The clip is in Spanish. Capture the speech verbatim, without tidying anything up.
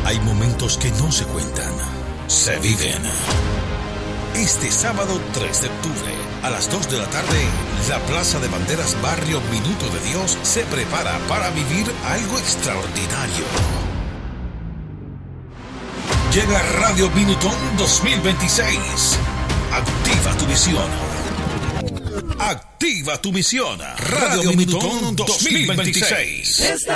Hay momentos que no se cuentan, se viven. Este sábado tres de octubre, a las dos de la tarde, la Plaza de Banderas Barrio Minuto de Dios se prepara para vivir algo extraordinario. Llega Radio Minutón dos mil veintiséis. Activa tu visión. Activa tu misión. Radio Minutón dos mil veintiséis.